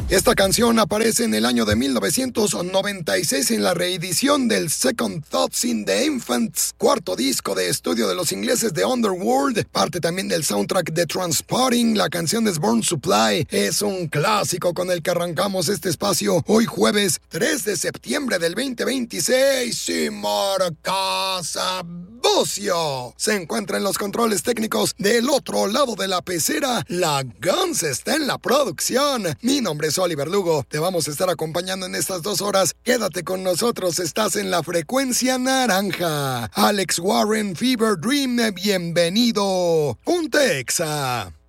Esta canción aparece en el año de 1996 en la reedición del Second Thoughts in the Infants, cuarto disco de estudio de los ingleses de Underworld, parte también del soundtrack de Transporting. La canción es Born Supply, es un clásico con el que arrancamos este espacio hoy jueves 3 de septiembre del 2026. Y Marcasa Bucio se encuentra en los controles técnicos del otro lado de la pecera. La Guns está en la producción. Mi nombre es Oliver Lugo, te vamos a estar acompañando en estas 2 horas. Quédate con nosotros, estás en la frecuencia naranja. Alex Warren, Fever Dream, bienvenido. Punta Exa.